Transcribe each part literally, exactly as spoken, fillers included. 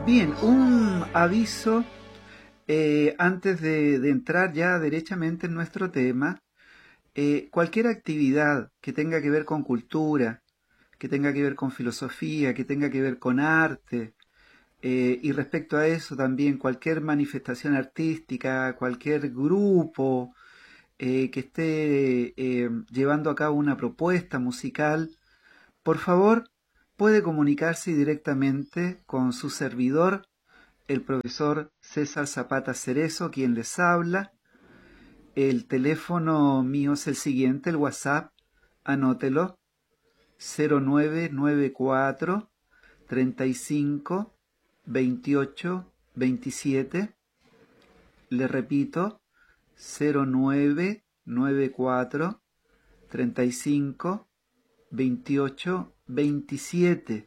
Bien, un aviso eh, antes de, de entrar ya derechamente en nuestro tema. Eh, cualquier actividad que tenga que ver con cultura, que tenga que ver con filosofía, que tenga que ver con arte, eh, y respecto a eso también cualquier manifestación artística, cualquier grupo eh, que esté eh, llevando a cabo una propuesta musical, por favor puede comunicarse directamente con su servidor, el profesor César Zapata Cerezo, quien les habla. El teléfono mío es el siguiente, el WhatsApp, anótelo, cero nueve nueve cuatro, treinta y cinco, veintiocho, veintisiete. Le repito, cero nueve nueve cuatro, treinta y cinco, veintiocho, veintisiete.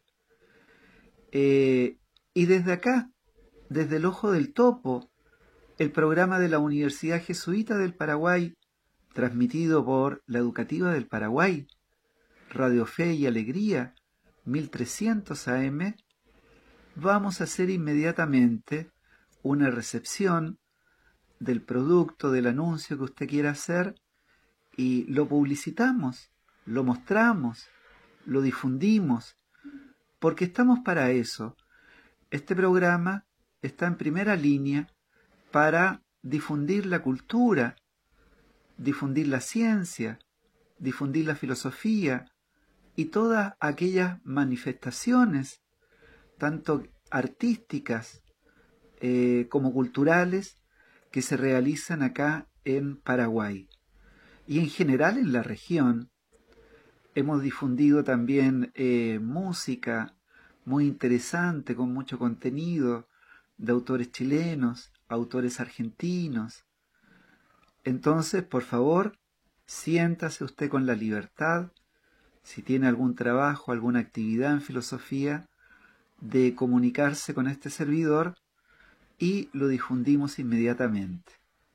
Eh, y desde acá, desde el Ojo del Topo, el programa de la Universidad Jesuita del Paraguay, transmitido por la Educativa del Paraguay, Radio Fe y Alegría, mil trescientos A M, vamos a hacer inmediatamente una recepción del producto, del anuncio que usted quiera hacer, y lo publicitamos, lo mostramos, lo difundimos, porque estamos para eso. Este programa está en primera línea para difundir la cultura, difundir la ciencia, difundir la filosofía y todas aquellas manifestaciones, tanto artísticas eh, como culturales, que se realizan acá en Paraguay. Y en general en la región hemos difundido también eh, música muy interesante, con mucho contenido, de autores chilenos, autores argentinos. Entonces, por favor, siéntase usted con la libertad, si tiene algún trabajo, alguna actividad en filosofía, de comunicarse con este servidor y lo difundimos inmediatamente.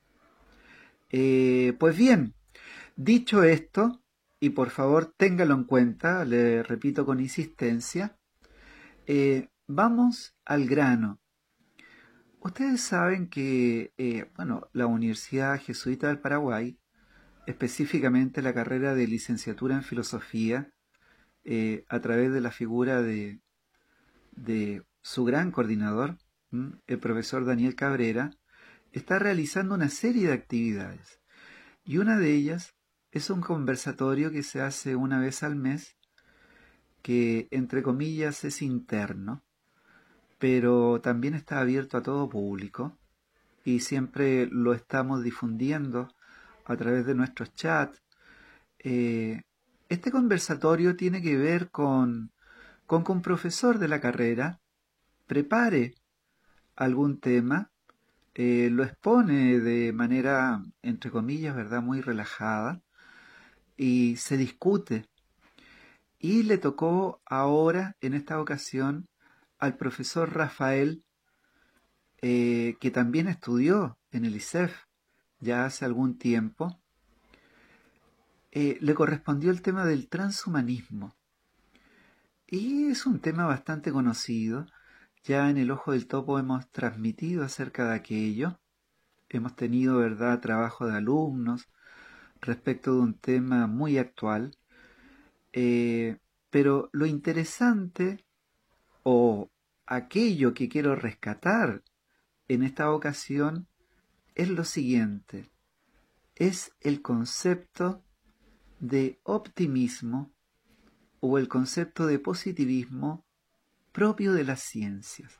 Eh, pues bien, dicho esto, y por favor téngalo en cuenta, le repito con insistencia, eh, vamos al grano. Ustedes saben que, eh, bueno, la Universidad Jesuita del Paraguay, específicamente la carrera de licenciatura en filosofía, eh, a través de la figura de, de su gran coordinador, ¿m? el profesor Daniel Cabrera, está realizando una serie de actividades. Y una de ellas es un conversatorio que se hace una vez al mes, que entre comillas es interno, pero también está abierto a todo público y siempre lo estamos difundiendo a través de nuestros chats. Eh, este conversatorio tiene que ver con, con que un profesor de la carrera prepare algún tema, eh, lo expone de manera, entre comillas, ¿verdad?, muy relajada, y se discute. Y le tocó ahora, en esta ocasión, al profesor Rafael, eh, que también estudió en el I S E F ya hace algún tiempo. Eh, le correspondió el tema del transhumanismo. Y es un tema bastante conocido. Ya en el Ojo del Topo hemos transmitido acerca de aquello. Hemos tenido, ¿verdad?, trabajo de alumnos respecto de un tema muy actual. Eh, pero lo interesante, o aquello que quiero rescatar en esta ocasión, es lo siguiente. Es el concepto de optimismo o el concepto de positivismo propio de las ciencias.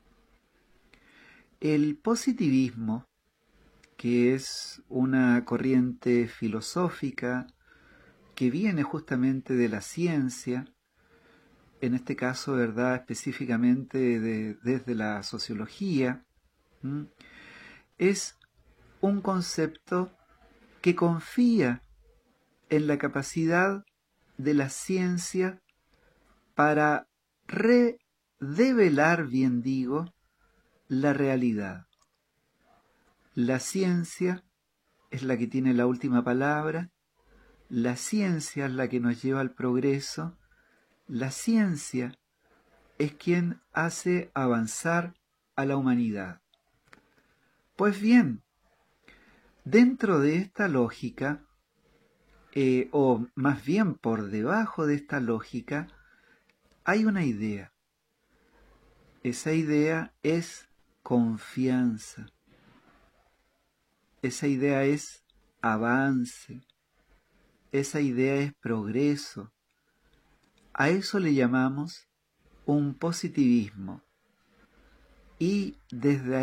El positivismo, que es una corriente filosófica que viene justamente de la ciencia, en este caso, ¿verdad?, específicamente de, desde la sociología, ¿m? es un concepto que confía en la capacidad de la ciencia para redevelar, bien digo, la realidad. La ciencia es la que tiene la última palabra, la ciencia es la que nos lleva al progreso, la ciencia es quien hace avanzar a la humanidad. Pues bien, dentro de esta lógica, eh, o más bien por debajo de esta lógica, hay una idea. Esa idea es confianza. Esa idea es avance. Esa idea es progreso. A eso le llamamos un positivismo. Y desde